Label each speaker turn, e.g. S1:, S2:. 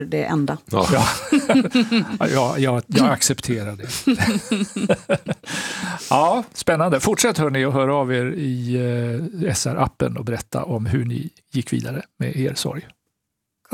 S1: det enda.
S2: Ja. Jag accepterar det. Ja, spännande. Fortsätt hörni och hör av er i SR-appen och berätta om hur ni gick vidare med er sorg.